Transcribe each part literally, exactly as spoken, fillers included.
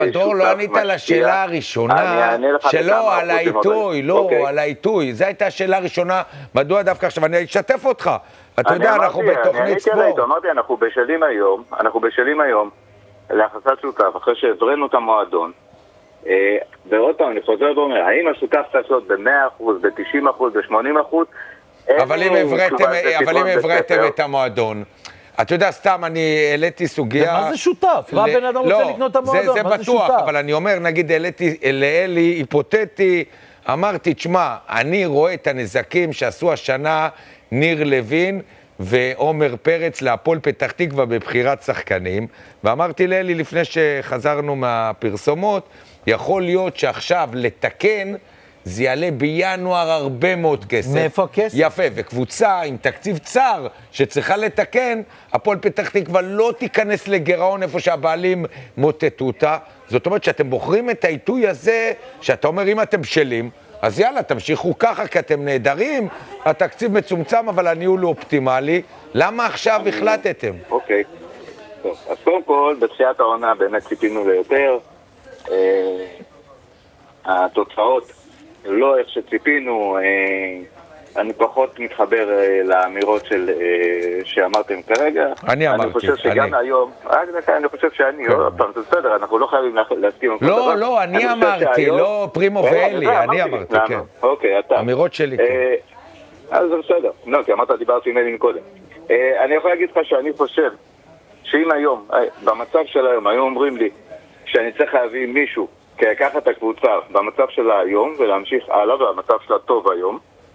דרור, לא ענית על השאלה הראשונה, שלא, על העיתוי, לא, על העיתוי. זו הייתה השאלה הראשונה, מדוע דווקא עכשיו, אני אשתף אותך. אתה יודע, אנחנו בתוכנית ספורט. אמרתי, אנחנו בשלים היום, אנחנו בשלים היום, להכנסת שותף, אחרי שהזרנו את המועדון. ועוד פעם, אני חוזר ואומר, האם השותף צריך להיות ב-מאה אחוז, ב-תשעים אחוז, ב-שמונים אחוז? אבל אם הבראתם את המועדון, אתה יודע, סתם אני העליתי סוגיה... מה זה שותף? מה בן אדם רוצה לקנות את המועדון? זה בטוח, אבל אני אומר, נגיד, העליתי לאלי, היפותטי, אמרתי, תשמע, אני רואה את הנזקים שעשו השנה ניר לוין ועומר פרץ להפועל פתח תקווה בבחירת שחקנים, ואמרתי לאלי לפני שחזרנו מהפרסומות, יכול להיות שעכשיו לתקן, זה יעלה בינואר הרבה מאוד כסף. מאיפה כסף? יפה, וקבוצה עם תקציב צר שצריכה לתקן, הפועל פתח תקווה לא תיכנס לגרעון איפה שהבעלים מוטטו אותה. זאת אומרת שאתם בוחרים את העיתוי הזה, שאתה אומר אם אתם בשלים, אז יאללה, תמשיכו ככה, כי אתם נהדרים, התקציב מצומצם, אבל הניהול הוא אופטימלי. למה עכשיו החלטתם? אוקיי. טוב, אז קודם כל, בתחילת העונה באמת ציפינו ליותר. התוצאות לא איך שציפינו, אני פחות מתחבר לאמירות של שאמרתם כרגע. אני אמרתי, אני חושב שגם היום, אני חושב שאני, עוד פעם, זה בסדר, אנחנו לא חייבים להסכים. לא, לא, אני אמרתי, לא פרימו ואלי, אני אמרתי, כן. אוקיי, אתה. אמירות שלי, כן. אז זה בסדר, לא, כי אמרת דיברתי עם אלי מקודם. אני יכול להגיד לך שאני חושב שאם היום, במצב של היום, היו אומרים לי שאני צריך להביא מישהו לקחת את הקבוצה במצב שלה היום ולהמשיך הלאה במצב שלה טוב היום,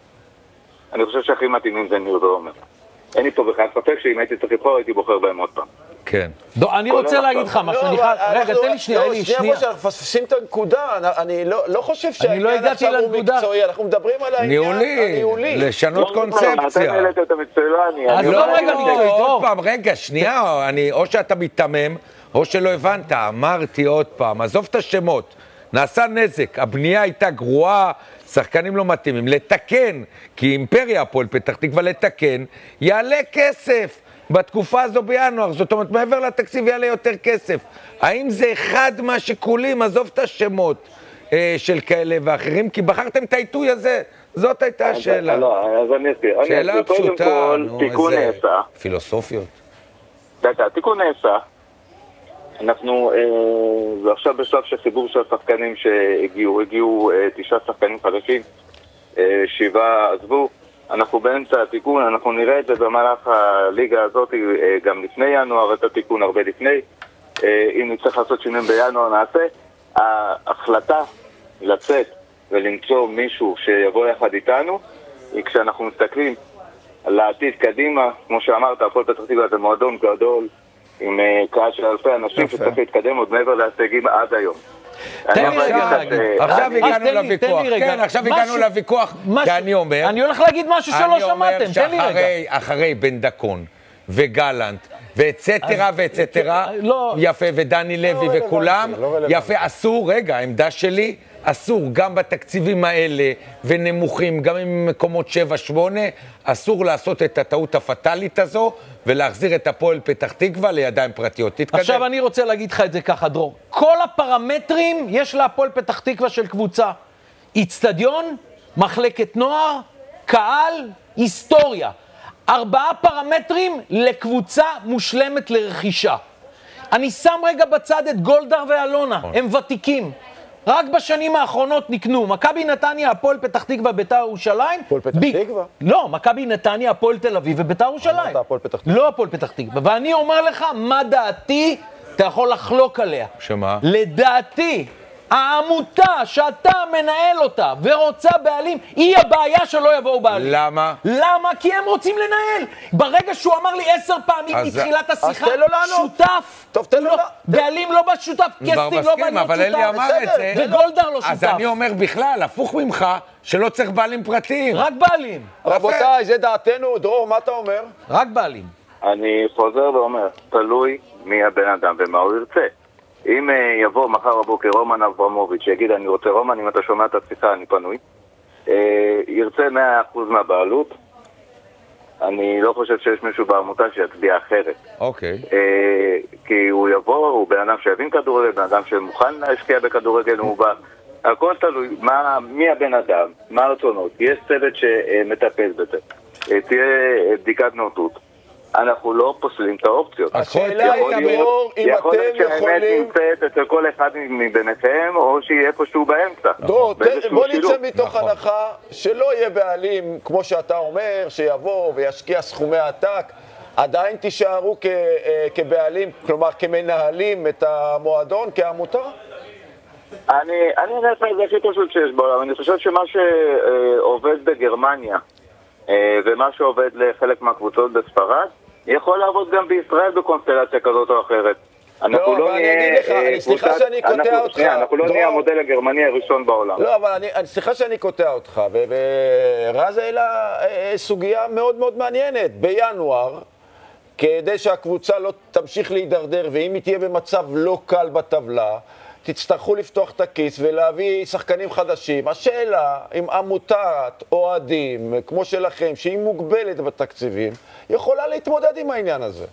אני חושב שהכי מתאימים זה ניר ועומר. אין לי פה בכלל ספק שאם הייתי צריך לבחור הייתי בוחר בהם עוד פעם. כן. אני רוצה להגיד לך משהו, רגע, תן לי שנייה, אלי, שנייה. שנייה, אנחנו מפספסים את הנקודה, אני לא חושב שהעניין עכשיו הוא מקצועי, אנחנו מדברים על העניין הניהולי, לשנות קונספציה. אתם העלית את המקצועי, אז לא רגע, עוד פעם, רגע, שנייה, או שאתה מתמם, או שלא הבנת, אמרתי עוד פעם, עזוב את השמות, נעשה נזק, הבנייה הייתה גרועה, שחקנים לא מתאימים, לתקן, כי אימפריה הפועל פתח תקווה לתקן, יעלה כסף בתקופה הזו בינואר, זאת אומרת, מעבר לתקציב יעלה יותר כסף. האם זה אחד מהשיקולים, עזוב את השמות אה, של כאלה ואחרים, כי בחרתם את העיתוי הזה, זאת הייתה השאלה. לא, אז אני אסביר. שאלה פשוטה, נו, איזה פילוסופיות. דקה, תיקון נעשה. אנחנו, אה, ועכשיו בשלב של חיבור של השחקנים שהגיעו, הגיעו אה, תשעה שחקנים חדשים, אה, שבעה עזבו, אנחנו באמצע התיקון, אנחנו נראה את זה במהלך הליגה הזאת, אה, גם לפני ינואר, את התיקון הרבה לפני, אה, אם נצטרך לעשות שינויים בינואר נעשה, ההחלטה לצאת ולמצוא מישהו שיבוא יחד איתנו, היא כשאנחנו מסתכלים על העתיד קדימה, כמו שאמרת, הפועל פתח תקווה זה מועדון גדול, עם קהל של אלפי אנשים שצריך להתקדם עוד מעבר להשיגים עד היום. תן לי רגע, עכשיו הגענו לוויכוח, כן, עכשיו הגענו לוויכוח, כי אני אומר, אני הולך להגיד משהו שלא שמעתם, תן לי רגע. אחרי בן דקון וגלנט ואצטרה ואצטרה, יפה, ודני לוי וכולם, יפה, אסור, רגע, העמדה שלי, אסור גם בתקציבים האלה ונמוכים, גם עם מקומות שבע שמונה, אסור לעשות את הטעות הפטלית הזו ולהחזיר את הפועל פתח תקווה לידיים פרטיות. תתקדם. עכשיו אני רוצה להגיד לך את זה ככה, דרור. כל הפרמטרים יש להפועל פתח תקווה של קבוצה. אצטדיון, מחלקת נוער, קהל, היסטוריה. ארבעה פרמטרים לקבוצה מושלמת לרכישה. אני שם רגע בצד את גולדהר ואלונה, הם ותיקים. רק בשנים האחרונות נקנו מכבי נתניה, הפועל פתח תקווה, בית"ר ירושלים. הפועל פתח תקווה? לא, מכבי נתניה, הפועל תל אביב ובית"ר ירושלים. לא הפועל פתח תקווה. ואני אומר לך מה דעתי, אתה יכול לחלוק עליה. שמה? לדעתי, העמותה שאתה מנהל אותה ורוצה בעלים, היא הבעיה שלא יבואו בעלים. למה? למה? כי הם רוצים לנהל. ברגע שהוא אמר לי עשר פעמים מתחילת השיחה, שותף. טוב, תן לו לא. בעלים לא בשותף, קסטינג לא בעלים אבל אלי אמר את זה. וגולדהר לא שותף. אז אני אומר בכלל, הפוך ממך, שלא צריך בעלים פרטיים. רק בעלים. רבותיי, זה דעתנו. דרור, מה אתה אומר? רק בעלים. אני חוזר ואומר, תלוי מי הבן אדם ומה הוא ירצה. אם יבוא מחר בבוקר רומן אברמוביץ' שיגיד אני רוצה רומן, אם אתה שומע את השיחה אני פנוי, ירצה מאה אחוז מהבעלות, אני לא חושב שיש מישהו בעמותה שיצביע אחרת. אוקיי. אה, כי הוא יבוא, הוא בן אדם שיבין כדורגל, בן אדם שמוכן להשקיע בכדורגל, הוא בא. הכל תלוי, מה, מי הבן אדם, מה הרצונות. יש צוות שמטפל בזה. אה, תהיה בדיקת נאותות. אנחנו לא פוסלים את האופציות. השאלה היא, דרור, אם יכול להיות אתם שהאמת יכולים... נמצאת אצל כל אחד מביניכם, או שיהיה איפשהו באמצע. דרור, בוא נצא מתוך נכון. הנחה שלא יהיה בעלים, כמו שאתה אומר, שיבוא וישקיע סכומי עתק, עדיין תישארו כ, כבעלים, כלומר כמנהלים את המועדון, כעמותה? אני, אני חושב שזה הכי פשוט שיש בעולם. אני חושב שמה שעובד בגרמניה, ומה שעובד לחלק מהקבוצות בספרד, יכול לעבוד גם בישראל בקונסטלציה כזאת או אחרת. לא, אבל אני אגיד לך, סליחה שאני קוטע אותך. אנחנו לא נהיה המודל הגרמני הראשון בעולם. לא, אבל אני, סליחה שאני קוטע אותך, ורז העלה סוגיה מאוד מאוד מעניינת. בינואר, כדי שהקבוצה לא תמשיך להידרדר, ואם היא תהיה במצב לא קל בטבלה, תצטרכו לפתוח את הכיס ולהביא שחקנים חדשים. השאלה, אם עמותת אוהדים, כמו שלכם, שהיא מוגבלת בתקציבים, יכולה להתמודד עם העניין הזה.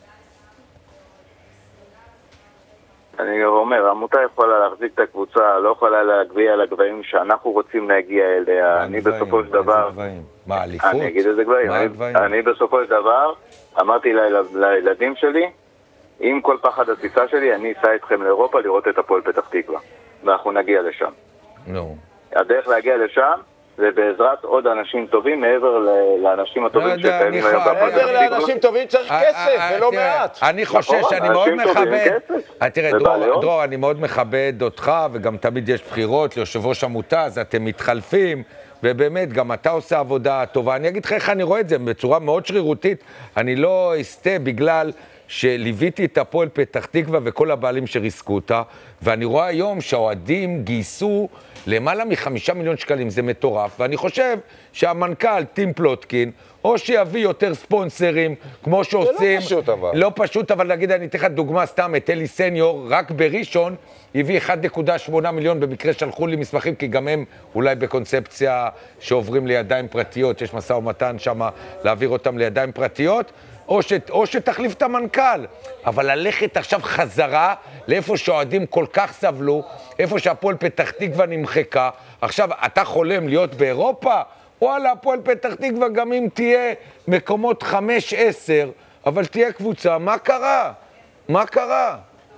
אני אומר, העמותה יכולה להחזיק את הקבוצה, לא יכולה להגביע לגבהים שאנחנו רוצים להגיע אליה. אני בסופו של דבר... מה, אליפות? אני אגיד איזה גבהים. אני בסופו של דבר אמרתי לילדים שלי, עם כל פחד הטיסה שלי, אני אסע איתכם לאירופה לראות את הפועל פתח תקווה. ואנחנו נגיע לשם. נו. הדרך להגיע לשם זה בעזרת עוד אנשים טובים, מעבר לאנשים הטובים שקיימים היום בהפועל פתח תקווה. מעבר לאנשים טובים צריך כסף, ולא מעט. אני חושש, אני מאוד מכבד... תראה, דרור, אני מאוד מכבד אותך, וגם תמיד יש בחירות ליושב ראש עמותה, אז אתם מתחלפים, ובאמת, גם אתה עושה עבודה טובה. אני אגיד לך איך אני רואה את זה, בצורה מאוד שרירותית. אני לא אסתה בגלל... שליוויתי את הפועל פתח תקווה וכל הבעלים שריסקו אותה, ואני רואה היום שהאוהדים גייסו למעלה מחמישה מיליון שקלים, זה מטורף, ואני חושב שהמנכ"ל טים פלוטקין, או שיביא יותר ספונסרים, כמו שעושים... זה לא פשוט אבל. לא פשוט, אבל נגיד, אני אתן לך דוגמה סתם, את אלי סניור, רק בראשון, הביא אחד נקודה שמונה מיליון, במקרה שלחו לי מסמכים, כי גם הם אולי בקונספציה שעוברים לידיים פרטיות, יש מסע ומתן שם להעביר אותם לידיים פרטיות, או, ש, או שתחליף את המנכ"ל, אבל ללכת עכשיו חזרה לאיפה שהאוהדים כל כך סבלו, איפה שהפועל פתח תקווה נמחקה, עכשיו אתה חולם להיות באירופה? וואלה, הפועל פתח תקווה גם אם תהיה מקומות חמש עשר, אבל תהיה קבוצה, מה קרה? מה קרה?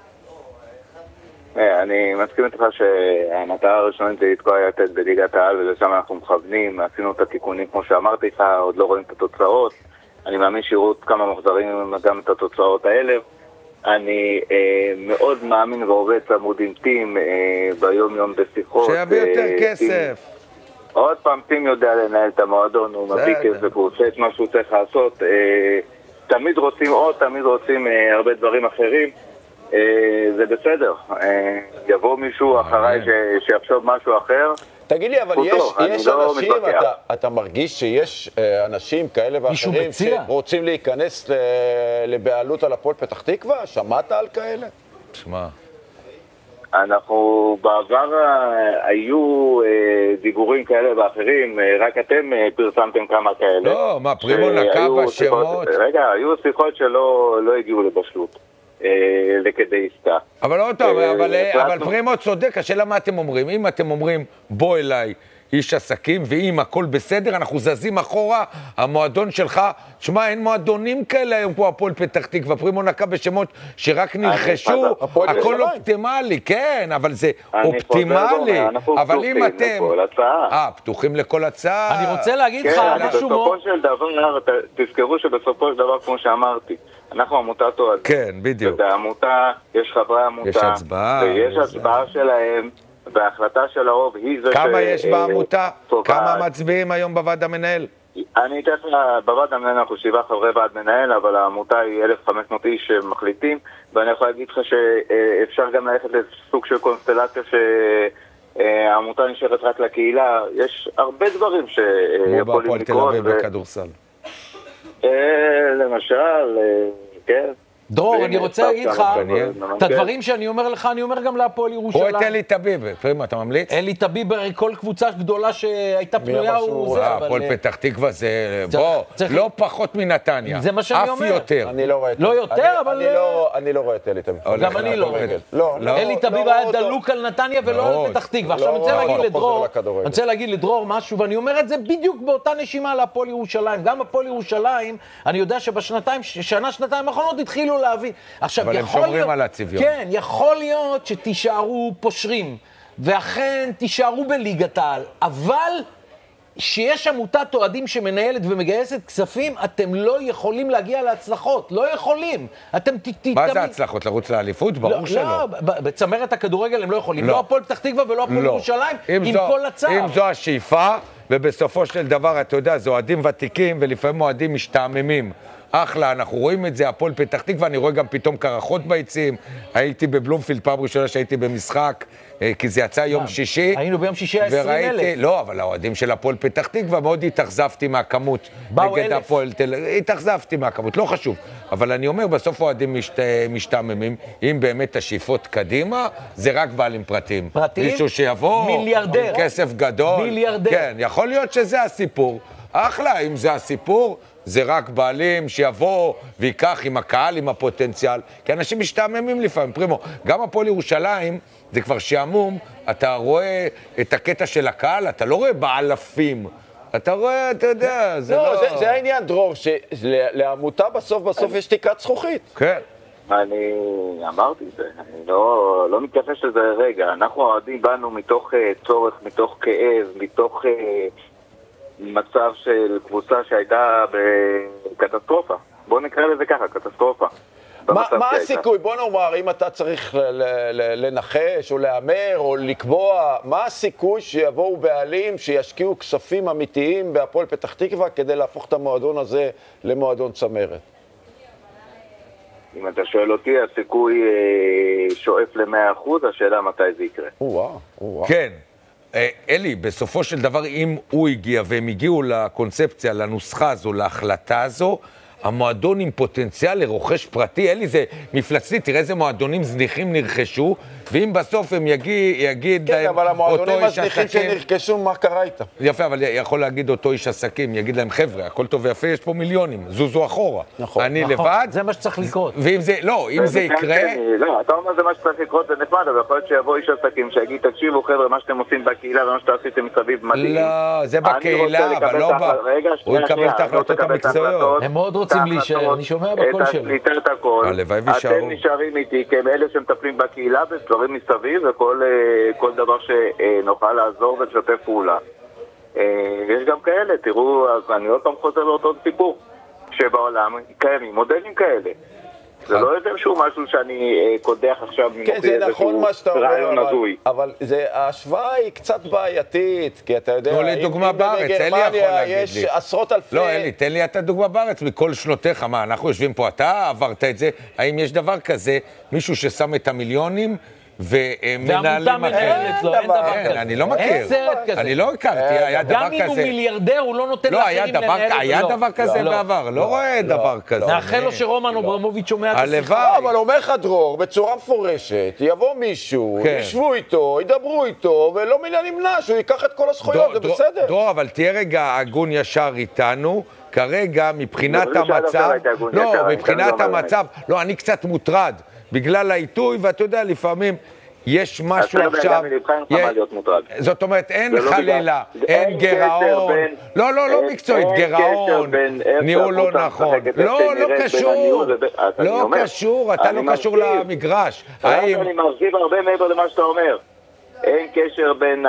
אני מסכים איתך שהמטרה הראשונית זה לתקוע יתד בליגת העל, ולשם אנחנו מכוונים, עשינו את התיקונים כמו שאמרתי לך, עוד לא רואים את התוצאות, אני מאמין שירות כמה מחזרים גם את התוצאות האלה. אני אה, מאוד מאמין ועובד צמוד עם טים אה, ביום יום בשיחות. שיביא יותר אה, כסף. טים, עוד פעם, טים יודע לנהל את המועדון, הוא מביא כסף, הוא עושה את מה שהוא צריך לעשות. אה, תמיד רוצים עוד, תמיד רוצים אה, הרבה דברים אחרים. אה, זה בסדר. אה, יבוא מישהו אחריי ש, שיחשוב משהו אחר. תגיד לי, אבל יש, יש לא אנשים, אתה, אתה מרגיש שיש אה, אנשים כאלה ואחרים שרוצים להיכנס לבעלות על הפועל פתח תקווה? שמעת על כאלה? תשמע. אנחנו בעבר היו אה, דיבורים כאלה ואחרים, אה, רק אתם אה, פרסמתם כמה כאלה. לא, מה, פרימו נקה בשמות? רגע, היו שיחות שלא לא הגיעו לבשלות. לכדי עסקה. אבל עוד טוב, אבל פרימו צודק, השאלה מה אתם אומרים? אם אתם אומרים, בוא אליי, איש עסקים, ואם הכל בסדר, אנחנו זזים אחורה, המועדון שלך, שמה, אין מועדונים כאלה היום פה, הפועל פתח תקווה, פרימו נקה בשמות שרק נרכשו, הכל אופטימלי, כן, אבל זה אופטימלי, אבל אם אתם... אה, פתוחים לכל הצעה. אני רוצה להגיד לך משהו מאוד... בסופו של דבר, תזכרו שבסופו של דבר, כמו שאמרתי, אנחנו עמותת אוהדים. כן, בדיוק. ובעמותה יש חברי עמותה. יש הצבעה. ויש הצבעה שלהם, וההחלטה של הרוב היא זה ש... כמה יש בעמותה? כמה מצביעים היום בוועד המנהל? אני אתן לך, בוועד המנהל אנחנו שבעה חברי ועד מנהל, אבל העמותה היא אלף וחמש מאות איש שמחליטים, ואני יכול להגיד לך שאפשר גם ללכת לסוג של קונסטלציה שהעמותה נשארת רק לקהילה. יש הרבה דברים שיכולים לקרות. כמו בהפועל תל אביב בכדורסל. למשל, כן. דרור, אני רוצה להגיד לך, מעניין. את הדברים שאני אומר לך, אני אומר גם להפועל הוא ירושלים. את אלי טביב, פרימה, אתה ממליץ? אלי טביב, כל קבוצה גדולה שהייתה פנויה הוא זה, אבל... הפועל פתח תקווה זה, צריך- בוא, צריך- לא פחות מנתניה. זה מה שאני אומר. אף יותר. אני לא רואה את לא אלי. יותר, אני- אבל- אני לא- אני לא רואה את אלי תמיד. הולך גם אני לא. לכדורגל. לא, לא. אלי טביב לא היה אותו. דלוק על נתניה ולא מאוד. על פתח תקווה. עכשיו אני רוצה לא, להגיד לא לדרור, חוזר לכדורגל. אני רוצה להגיד לדרור משהו, ואני אומר את זה בדיוק באותה נשימה להפועל ירושלים. גם הפועל ירושלים, אני יודע שבשנתיים, שנה, שנתיים האחרונות התחילו להביא. עכשיו, אבל הם יכול שומרים להיות- על הצביון. כן, יכול להיות שתישארו פושרים, ואכן תישארו בליגת העל, אבל שיש עמותת אוהדים שמנהלת ומגייסת כספים, אתם לא יכולים להגיע להצלחות, לא יכולים. אתם ת... ת- מה זה תמיד- הצלחות? לרוץ לאליפות? ברור לא, שלא. לא, ב- בצמרת הכדורגל הם לא יכולים. לא. לא הפועל פתח תקווה ולא הפועל לא. ירושלים, אם עם זו- כל הצער. אם זו השאיפה, ובסופו של דבר, אתה יודע, זה אוהדים ותיקים, ולפעמים אוהדים משתעממים. אחלה, אנחנו רואים את זה, הפועל פתח תקווה, אני רואה גם פתאום קרחות ביציעים. הייתי בבלומפילד פעם ראשונה שהייתי במשחק, אה, כי זה יצא יום שישי. היינו ביום שישי עשרים אלף. וראיתי, לא, אבל האוהדים של הפועל פתח תקווה, מאוד התאכזבתי מהכמות. באו נגד אלף. הפועל תל אביב, התאכזבתי מהכמות, לא חשוב. אבל אני אומר, בסוף אוהדים משת, משתעממים, אם באמת השאיפות קדימה, זה רק בעלים פרטיים. פרטיים? מישהו שיבוא, מיליארדר. עם כסף גדול. מיליארדר. כן, יכול להיות שזה הסיפור. אחלה, אם זה הסיפור, זה רק בעלים שיבוא ויקח עם הקהל, עם הפוטנציאל, כי אנשים משתעממים לפעמים. פרימו, גם הפועל ירושלים, זה כבר שעמום, אתה רואה את הקטע של הקהל, אתה לא רואה באלפים. אתה רואה, אתה יודע, זה לא... לא, זה- זה העניין, דרור, שלעמותה בסוף בסוף יש תקרת זכוכית. כן. אני אמרתי את זה, אני לא, לא מתייחס לזה רגע. אנחנו אוהדים באנו מתוך uh, צורך, מתוך כאב, מתוך uh, מצב של קבוצה שהייתה בקטסטרופה. בואו נקרא לזה ככה, קטסטרופה. מה במצב מה שהייתה. הסיכוי, בוא נאמר, אם אתה צריך ל- ל- ל- לנחש או להמר או לקבוע, מה הסיכוי שיבואו בעלים שישקיעו כספים אמיתיים בהפועל פתח תקווה כדי להפוך את המועדון הזה למועדון צמרת? אם אתה שואל אותי, הסיכוי אה, שואף ל-מאה אחוז, השאלה מתי זה יקרה. או-אה, או-אה. כן. אה, אלי, בסופו של דבר, אם הוא הגיע והם הגיעו לקונספציה, לנוסחה הזו, להחלטה הזו, המועדון עם פוטנציאל לרוכש פרטי, אלי, זה מפלצתי, תראה איזה מועדונים זניחים נרכשו, ואם בסוף הם יגיד, יגיד כן, להם, אבל המועדונים אותו איש הזניחים עסקים, שנרכשו, מה קרה איתם? יפה, אבל יכול להגיד אותו איש עסקים, יגיד להם, חבר'ה, הכל טוב ויפה, יש פה מיליונים, זוזו אחורה. נכון. אני נכון, לבד, זה מה שצריך לקרות. ואם זה, לא, אם זה כן, יקרה, כן, לא, אתה אומר זה מה שצריך לקרות, זה נחמד, אבל יכול להיות שיבוא איש עסקים שיגיד, תקשיבו חבר'ה, מה שאתם עושים בקהילה ומה שאתם עשיתם מסביב מדהים. לא, זה אני רוצה בקהילה, לקבל אבל לא את ההחלט- ב... רגע, הוא שנייה, יקבל שנייה, את אני ההחלטות רוצה לקבל את המקצועיות. ההחלטות, הם מאוד רוצים את להישאר, ההחלטות, אני שומע בקול את שלהם. השליטה, את הכל. הלוואי ויישארו. אתם נשארים איתי, כי הם אלה שמטפלים בקהילה ודברים מסביב, וכל אה, כל דבר שנוכל לעזור ולשתף פעולה. אה, יש גם כאלה, תראו, אז אני עוד פעם חוזר לאותו סיפור, שבעולם קיימים מודלים כאלה. זה לא איזשהו משהו שאני אה, קודח עכשיו כן, ממוחי זה נכון מה שאתה אומר, רעיון אבל- הזוי. אבל זה- ההשוואה היא קצת בעייתית, כי אתה יודע... תנו לי אם- דוגמה אם בארץ, אלי יכול בגרמניה להגיד יש לי. עשרות אלפי... לא, אלי, תן לי את הדוגמה בארץ, מכל שנותיך, מה, אנחנו יושבים פה, אתה עברת את זה, האם יש דבר כזה, מישהו ששם את המיליונים ומנהלים... והעמותה מנהלת לו, אין דבר. דבר כן, כזה. אני לא מכיר. אין סרט כזה. אני לא הכרתי, היה דבר גם אם הוא כזה. מיליארדר, הוא לא נותן לא, היה לאחרים דבר, לנהל את זה. היה לא. דבר כזה לא. בעבר, לא רואה דבר כזה. נאחל לו שרומן אברמוביץ' שומע את השיחה. הלוואי. לא, אבל אומר לך דרור, בצורה מפורשת, יבוא מישהו, כן. ישבו איתו, ידברו איתו, ולא מן הנמנע שהוא ייקח את כל הזכויות, זה דרור, בסדר. דרור, אבל תהיה רגע הגון ישר איתנו, כרגע מבחינת לא, לא, המצב, לא הייתה הגון לא, ישר, אני מבחינת כאן לא אומר המצב, לא, אני קצת מוטרד, בגלל העיתוי, ואתה יודע, לפעמים יש משהו אתה יודע, עכשיו, גם מלבך אין לך מה להיות מוטרד. זאת אומרת, אין זה לא חלילה, בגלל- אין אין קשר גירעון, בין- לא, לא, לא אין- מקצועית, אין גירעון, קשר בין איך ניהול לא שהקבוצה נכון, משחקת, לא, איך לא שנראית בין קשור, הניהול ובין- אז אני לא אומר, קשור, אתה אני לא קשור מרחיב. למגרש, רק האם... אני מרחיב הרבה מעבר למה שאתה אומר. אין קשר בין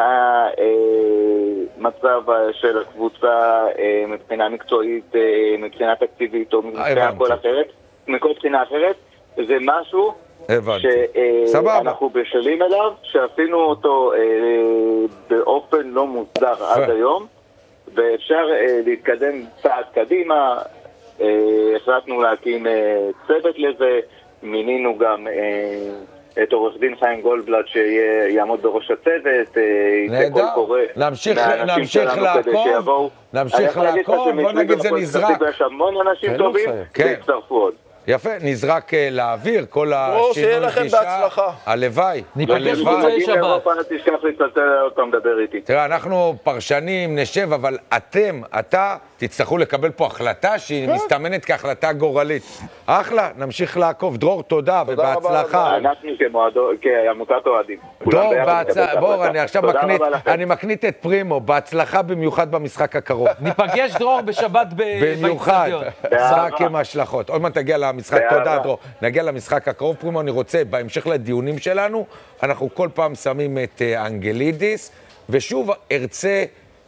המצב של הקבוצה אה, מבחינה מקצועית, אה, מבחינה תקציבית או מבחינה הבנתי. כל אחרת, מכל בחינה אחרת. זה משהו הבנתי. סבבה. שאנחנו בשלים אליו, שעשינו אותו אה, באופן לא מוסדר עד היום, ואפשר אה, להתקדם צעד קדימה. אה, החלטנו להקים אה, צוות לזה, מינינו גם אה, את עורך דין חיים גולדבלט שיעמוד בראש הצוות, אה, יצא נהדר. קול קורא נמשיך- מהאנשים נמשיך שלנו כדי לעקוב, שיבואו. נמשיך אני יכול להגיד לך לעקוב, בוא שמסביב נגיד זה להפועל פתח נזרק. תקווה יש המון אנשים כן, לא טובים, מסיים. כן. והצטרפו עוד. יפה, נזרק אה, לאוויר, כל או, שיהיה השינוי לכם גישה. בהצלחה. הלוואי. ניפגש הלוואי. מוצאי שבת. לאירופה, תשכח להצטלצל עוד פעם, דבר איתי. תראה, אנחנו פרשנים, נשב, אבל אתם, אתה, תצטרכו לקבל פה החלטה שהיא מסתמנת כהחלטה גורלית. אחלה, נמשיך לעקוב. דרור, תודה, תודה רבה, ובהצלחה. אנחנו כמועדו- כעמותת אוהדים. כולם דרור, ביחד נקבל את בהצ... בוא, ההחלטה. אני עכשיו תודה מקנית, רבה לכם. אני מקנית את פרימו, בהצלחה במיוחד במשחק הקרוב. ניפגש, דרור, בשבת ב- במיוחד, באצטדיון. משחק עם השלכות. עוד מעט תגיע למשחק, באהבה. תודה דרור. נגיע למשחק הקרוב, פרימו, אני רוצה, בהמשך לדיונים שלנו, אנחנו כל פעם שמים את אה, אנגלידיס, ושוב ארצה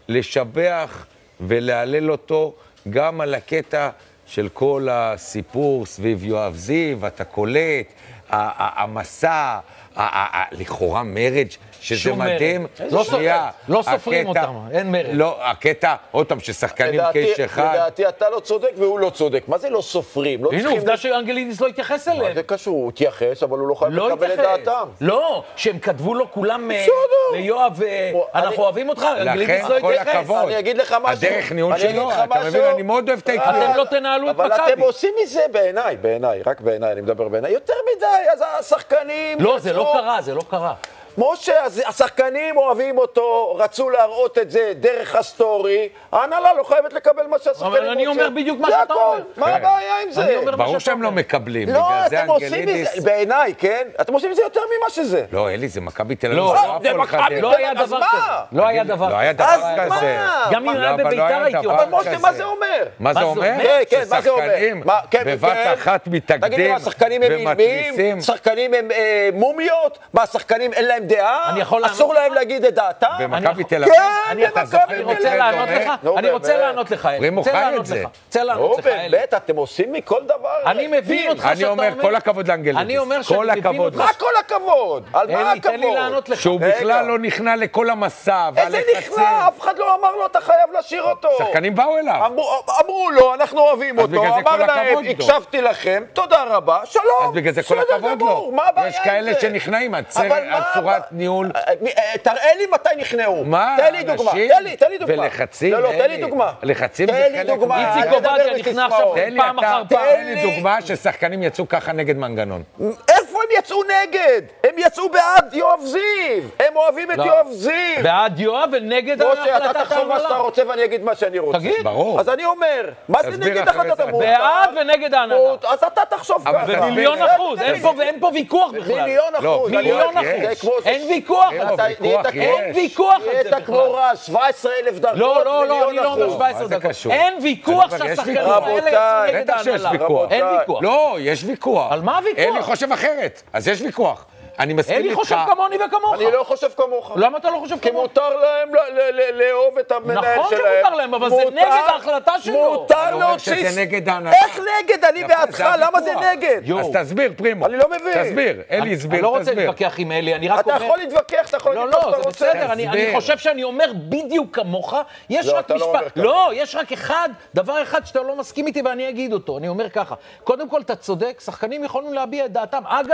לשבח ולהלל אותו גם על הקטע של כל הסיפור סביב יואב זיו, אתה קולט, ה- ה- המסע, ה- ה- ה- לכאורה מרג' שזה שום מרד. מדהים. לא שנייה, סופרים, לא סופרים הקטע- אותם, אין מרד. לא, הקטע, עוד פעם, ששחקנים לדעתי, כאיש אחד. לדעתי אתה לא צודק והוא לא צודק. מה זה לא סופרים? לא הנה, צריכים... עובדה שאנגלידיס לא התייחס מה אליהם. זה קשור? הוא התייחס, אבל הוא לא חייב לא לקבל את התייחס. דעתם. לא, שהם כתבו לו כולם אה, בסדר. ליואב, אה, בוא, אנחנו אני- אוהבים אותך, אנגלידיס לכן לא כל התייחס. הכבוד. אני אגיד לך משהו. הדרך ניהול אני אגיד שלו, לך אתה משהו. מבין? אני מאוד אוהב את העקביות. אתם לא תנהלו את אבל מכבי. אתם עושים מזה בעיניי, בעיניי, רק בעיניי, אני מדבר בעיניי, יותר מדי, אז השחקנים... לא, זה לא יצאו- קרה, זה לא קרה. משה, אז השחקנים אוהבים אותו, רצו להראות את זה דרך הסטורי, ההנהלה לא חייבת לקבל מה שהשחקנים רוצים. אבל אני אומר בדיוק מה זה שאתה הכל. אומר. מה כן. הבעיה עם זה? אני אומר מה ברור שאתה שהם לא אומר. מקבלים, לא, בגלל זה אתם עושים אנגלידיס... מזה, בעיניי, כן? אתם עושים מזה יותר ממה שזה. לא, אלי, זה מכבי תל אביב. לא, זה לא, הפועל זה מכבי חדרה. לא היה אז דבר מה? כזה. לא היה דבר לא היה כזה. דבר אז כזה. מה? גם אם לא, היה אבל לא בביתר היה הייתי דבר אומר. אבל משה, כזה. מה זה אומר? מה זה זה אומר? אומר? כן, כן, מה זה אומר? ששחקנים מה, כן, בבת כן. אחת תגידי, מתאגדים מה, השחקנים הם אילמים? ומתריסים. שחקנים הם אה, מומיות? מה, השחקנים אין להם דעה? אני יכול אסור לענות להם להגיד את דעתם? במכבי תל כן, אביב. אני אתה אני זוכר רוצה מקרה לענות דומה? לך, נו, אני רוצה באמת. לענות לך, אלי. רימו רוצה חי את לענות זה. לך. רוצה נו, לענות לך, אלי. באמת, אתם עושים מכל דבר... אני מבין אותך אני שאתה אומר, אומר... כל הכבוד לאנגלידיס. אני אומר כל שאני מבין הכבוד אותך. לו. מה כל הכבוד? על מה אלי, תן לי הכבוד? לענות לך. שהוא רגע. בכלל לא נכנע לכל המסע איזה והלחצים. נכנע? אף אחד לא אמר לו, אתה חייב לשיר אותו. שחקנים באו אליו. אמרו, אמרו לו, אנחנו אוהבים אז אותו, בגלל זה אמר כל להם, הכבוד לו. הקשבתי לכם, תודה רבה, שלום. אז בגלל זה כל בסדר הכבוד גמור, לו. מה הבעיה יש עם כאלה זה? שנכנעים, הצר- אבל מה הצורת הבע- ניהול. אה, מי- אה, תראה לי מתי נכנעו. מה? תן לי דוגמה, אנשים תן לי, תן לי דוגמה. ולחצים, לא, לא, תן לי אלי. דוגמה. לחצים תן זה לי חלק דוגמה. מה- איציק אל תדבר עובדיה נכנע בסיסמאות. עכשיו תן לי, פעם אתה- אחר פעם. תן לי לי. דוגמה ששחקנים יצאו ככה נגד מנגנון. איפה הם יצאו נגד? הם יצאו בעד יואב זיו. הם אוהבים את לא. יואב זיו. בעד יואב ונגד משה, אתה החלטת תחשוב מה שאתה ההנהלה. רוצה ואני אגיד מה שאני רוצה. תגיד. ברור. אז אני אומר, מה זה תסביר נגד אחרי החלטת זה. המועצה? בעד ונגד ההנהלה. אז אתה תחשוב אבל ככה. תסביר. במיליון בסדר, אחוז, אין פה- ואין פה ויכוח בכלל. מיליון לא, אחוז. מיליון אני- אחוז. זה כמו- אין ויכוח אין על פה זה. ויכוח, נהיית- יש. אין ויכוח על זה נהיית בכלל. כמו רז, שבע עשרה אלף דרגות, לא, לא, לא, מיליון אני לא אומר אחוז. שבע עשרה מה זה דקות. קשור? אין ויכוח אבל יש שהשחקנים ויכוח. האלה יצאו רבותיי, נגד בטח שיש ההנהלה. ויכוח. אין ויכוח. לא, יש ויכוח. על מה הוויכוח? אלי חושב אחרת, אז יש ויכוח. אני מסכים אלי איתך. חושב כמוני וכמוך. אני לא חושב כמוך. למה אתה לא חושב כי כמוך? מותר להם ל- ל- ל- לאהוב את המנהל נכון שלהם. שמותר להם, אבל זה מותר- נגד ההחלטה שלו. אתה מותר אומר להוציא... שזה נגד ההנהלה. איך נגד? אני יפה, בעדך, זה למה זה הוויכוח. נגד? יו. אז תסביר, פרימו. אני לא מבין. תסביר, אלי אני הסביר, לא רוצה תסביר. להתווכח עם אלי, אני רק אתה אומר... יכול להתווכח, אתה יכול לא, להגיד מה לא, שאתה זה רוצה. בסדר, אני, אני תסביר. חושב שאני אומר בדיוק כמוך, יש לא, רק אתה לא אומר משפט, ככה. לא, יש רק אחד, דבר אחד שאתה לא מסכים איתי ואני אגיד אותו, אני אומר ככה, קודם כל אתה צודק, שחקנים יכולים להביע את דעתם, אגב,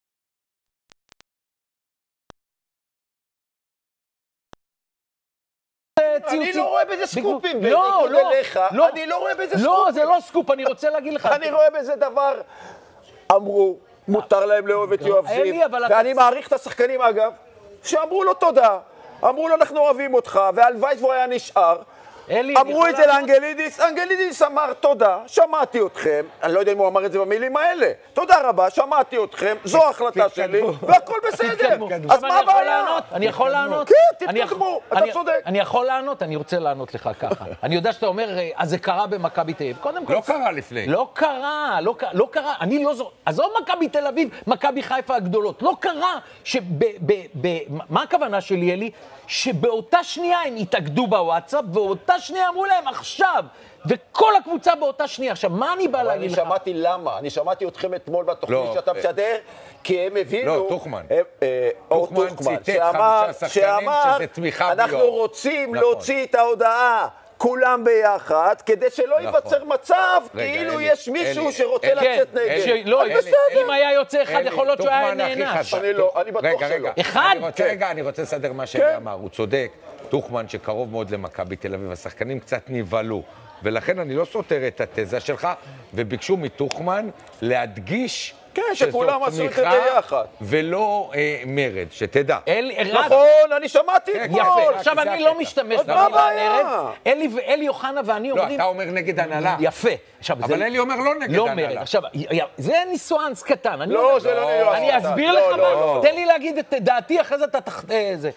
אני לא רואה בזה סקופים, לא, בניגוד לא, אליך, לא, אני לא רואה בזה לא, סקופים. זה לא סקופ, אני רוצה להגיד לך, אני רואה בזה דבר, אמרו, מותר להם לאהוב את יואב אלי, זיו, אבל אתה- ואני מעריך את השחקנים אגב, שאמרו לו תודה, אמרו לו אנחנו אוהבים אותך, והלוואי שהוא היה נשאר, אלי, אני אמרו יכול את זה לענות? לאנגלידיס, אנגלידיס אמר תודה, שמעתי אתכם, אני לא יודע אם הוא אמר את זה במילים האלה, תודה רבה, שמעתי אתכם, זו ההחלטה שלי, והכל בסדר, תתקדמו. אז עכשיו, מה אני יכול הבעיה? לענות? אני יכול לענות? כן, אני תתקדמו, יכול- אתה אני- צודק. אני יכול לענות? אני רוצה לענות לך ככה. אני יודע שאתה אומר, אה, אז זה קרה במכבי תל אביב. קודם כל... לא קרה לפני. לא קרה, לא קרה, לא קרה. אני לא זוכר... עזוב מכבי תל אביב, מכבי חיפה הגדולות. לא קרה שב... ב... ב... מה הכוונה שלי, אלי? שבאותה שנייה הם התאגדו בוואטסאפ, ובאותה שנייה אמרו להם עכשיו, וכל הקבוצה באותה שנייה. עכשיו, מה אני בא אבל להגיד אני לך? שמעתי למה, אני שמעתי אתכם אתמול בתוכנית לא, שאתה אה, משדר, כי הם הבינו... לא, טוחמן. הם, אה, אור טוחמן טוחמן, ציטט שאמר- חמישה שחקנים שאמר, שזה תמיכה אנחנו ביואב. רוצים נכון. להוציא את ההודעה כולם ביחד, כדי שלא נכון. ייווצר מצב רגע, כאילו אלי, יש מישהו אלי, שרוצה אלי, לצאת כן, נגד. שלא, אז אלי, בסדר. אם היה יוצא אחד, אלי, יכול להיות שהוא היה טוחמן הכי נענש. חזק. אני לא, אני בטוח רגע, שלא. רגע. אחד? אני רוצה, כן. רגע, אני רוצה לסדר מה כן. שאני אמר, הוא צודק. טוחמן שקרוב מאוד למכבי תל אביב, השחקנים קצת נבהלו. ולכן אני לא סותר את התזה שלך, וביקשו מתוכמן להדגיש כן, שכולם עשו את זה ביחד. ולא אה, מרד, שתדע. אלי, נכון, אני שמעתי כן, אתמול. יפה, רק עכשיו זה אני הקטע. לא משתמש אז מה במילה הבעיה? מרד. אלי ואלי אוחנה ואני לא, אומרים... אתה אומר נגד הנהלה. יפה. עכשיו, אבל זה- אלי אומר לא נגד לא הנהלה. מרד. עכשיו, י- י- זה ניסואנס קטן. אני לא, אומר- זה לא ניואנס אני קטן. אסביר לא, לך לא, מה, לא. תן לי להגיד את דעתי, אחרי זה אתה תח... אה, זה.